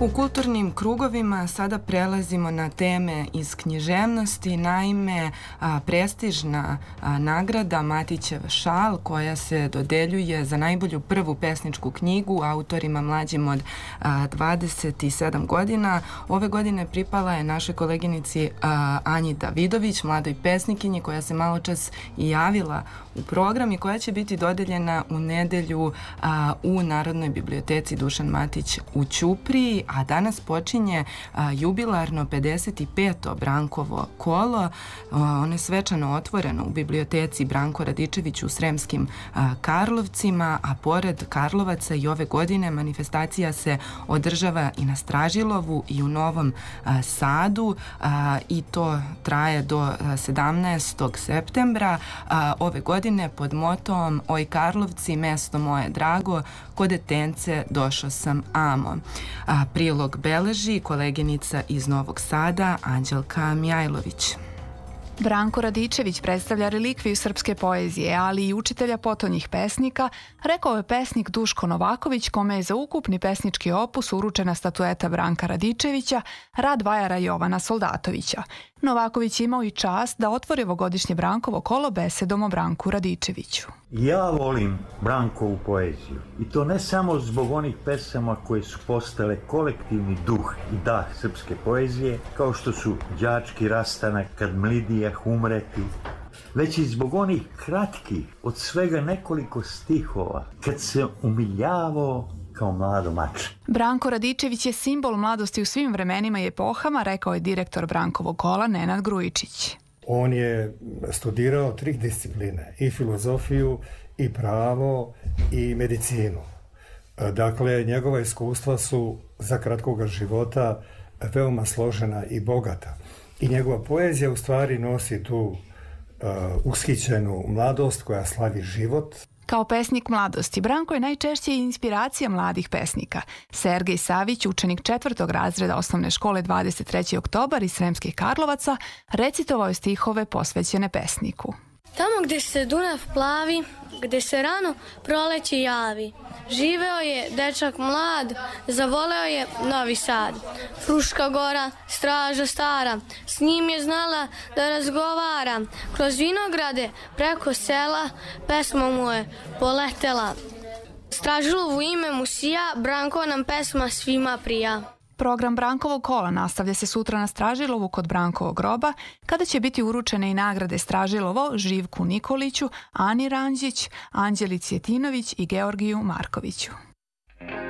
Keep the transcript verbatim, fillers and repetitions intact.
U kulturnim krugovima sada prelazimo na teme iz književnosti. Naime, a, prestižna a, nagrada Matićev šal koja se dodeljuje za najbolju prvu pesničku knjigu autorima mlađim od a, dvadeset sedam godina. Ove godine pripala je našoj koleginici a, Anji Davidović, mladoj pesnikinji koja se malo čas i javila u program i koja će biti dodeljena u nedelju a, u Narodnoj biblioteci Dušan Matić u Ćupriji, a danas počinje a, jubilarno pedeset peto Brankovo kolo. A, ono je svečano otvoreno u biblioteci Branko Radičević u Sremskim a, Karlovcima, a pored Karlovaca i ove godine manifestacija se održava i na Stražilovu i u Novom a, Sadu a, i to traje do a, sedamnaestog septembra a, ove godine pod motom Oj Karlovci, mesto moje drago, ko detence došao sam amo. A, prilog beleži koleginica iz Novog Sada, Anđelka Mijajlović. Branko Radičević predstavlja relikviju srpske poezije, ali i učitelja potonjih pesnika, rekao je pesnik Duško Novaković, kome je za ukupni pesnički opus uručena statueta Branka Radičevića, rad vajara Jovana Soldatovića. Novaković je imao i čast da otvori ovogodišnje Brankovo kolo besedom o Branku Radičeviću. Ja volim Brankovu poeziju i to ne samo zbog onih pesama koje su postale kolektivni duh i dah srpske poezije, kao što su Đački rastanak, Kad mlidijah umreti, već i zbog onih kratkih, od svega nekoliko stihova, Kad se umiljavao kao mlado mače. Branko Radičević je simbol mladosti u svim vremenima i epohama, rekao je direktor Brankovog kola Nenad Grujičić. On je studirao tri discipline, i filozofiju, i pravo, i medicinu. Dakle, njegova iskustva su za kratkoga života veoma složena i bogata. I njegova poezija u stvari nosi tu uh, ushićenu mladost koja slavi život. Kao pesnik mladosti, Branko je najčešće inspiracija mladih pesnika. Sergej Savić, učenik četvrtog razreda osnovne škole dvadeset treći oktobar iz Sremskih Karlovaca, recitovao je stihove posvećene pesniku. Tamo gde se Dunav plavi, gde se rano proleće javi, živeo je dečak mlad, zavoleo je Novi Sad. Fruška gora, straža stara, s njim je znala da razgovara. Kroz vinograde, preko sela, pesma mu je poletela. Stražilovu ime mu sija, Branko nam pesma svima prija. Program Brankovog kola nastavlja se sutra na Stražilovu kod Brankovog groba, kada će biti uručene i nagrade Stražilovo Živku Nikoliću, Ani Ranđić, Anđeli Cvjetinović i Georgiju Markoviću.